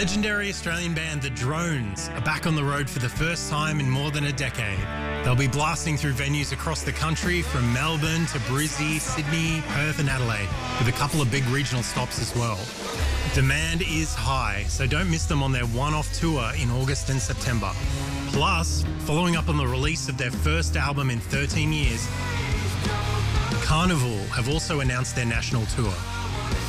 Legendary Australian band The Drones are back on the road for the first time in more than a decade. They'll be blasting through venues across the country from Melbourne to Brisbane, Sydney, Perth and Adelaide, with a couple of big regional stops as well. Demand is high, so don't miss them on their one-off tour in August and September. Plus, following up on the release of their first album in 13 years, Carnival have also announced their national tour.